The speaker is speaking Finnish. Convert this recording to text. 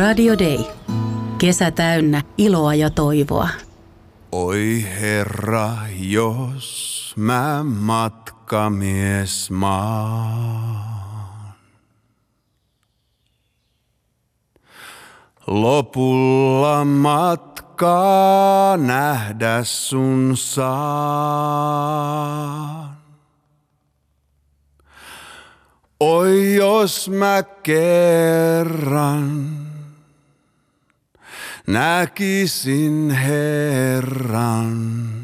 Radio Day. Kesä täynnä iloa ja toivoa. Oi Herra, jos mä matkamies maan. Lopulla matkaa nähdä sun saan. Oi jos mä kerran näkisin Herran.